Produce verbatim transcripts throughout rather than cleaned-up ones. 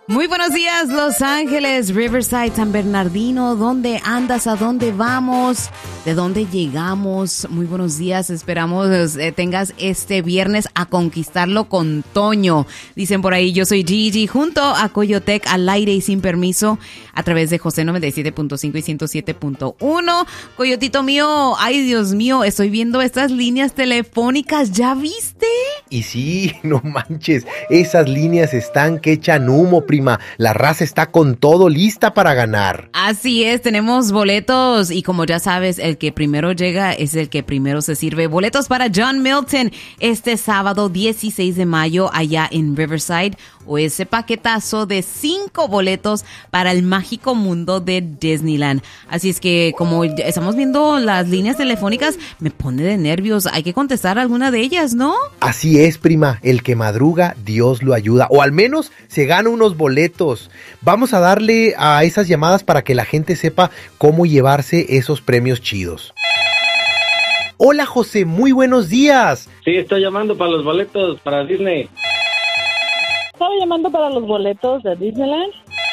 Muy buenos días, Los Ángeles, Riverside, San Bernardino. ¿Dónde andas? ¿A dónde vamos? ¿De dónde llegamos? Muy buenos días. Esperamos eh, tengas este viernes a conquistarlo con Toño. Dicen por ahí, yo soy Gigi, junto a Coyotec, al aire y sin permiso, a través de José noventa y siete punto cinco y ciento siete punto uno. Coyotito mío, ay Dios mío, estoy viendo estas líneas telefónicas. ¿Ya viste? Y sí, no manches, esas líneas están que echan humo, prima. La raza está con todo, lista para ganar. Así es, tenemos boletos y como ya sabes, el que primero llega es el que primero se sirve. Boletos para John Milton este sábado dieciséis de mayo allá en Riverside, o ese paquetazo de cinco boletos para el mágico mundo de Disneyland. Así es que como estamos viendo las líneas telefónicas, me pone de nervios. Hay que contestar alguna de ellas, ¿no? Así es, prima. El que madruga, Dios lo ayuda. O al menos se gana unos boletos. Vamos a darle a esas llamadas para que la gente sepa cómo llevarse esos premios chidos. Hola, José. Muy buenos días. Sí, estoy llamando para los boletos para Disney. Estaba llamando para los boletos de Disneyland.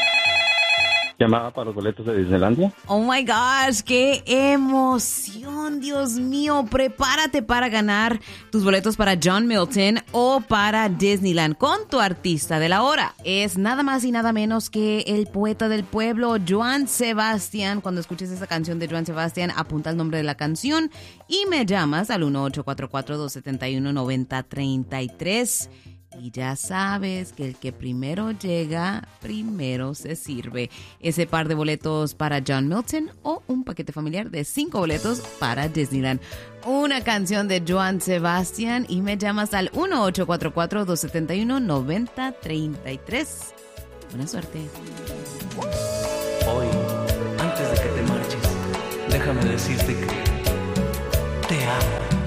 ¿Llamaba para los boletos de Disneylandia? Oh my gosh, qué emoción, Dios mío. Prepárate para ganar tus boletos para John Milton o para Disneyland con tu artista de la hora. Es nada más y nada menos que el poeta del pueblo, Joan Sebastián. Cuando escuches esa canción de Joan Sebastián, apunta el nombre de la canción y me llamas al uno ocho cuatro cuatro, dos siete uno, nueve cero tres tres. Y ya sabes que el que primero llega, primero se sirve. Ese par de boletos para John Milton o un paquete familiar de cinco boletos para Disneyland. Una canción de Joan Sebastián y me llamas al uno ocho cuatro cuatro, dos siete uno, nueve cero tres tres. Buena suerte. Hoy, antes de que te marches, déjame decirte que te amo.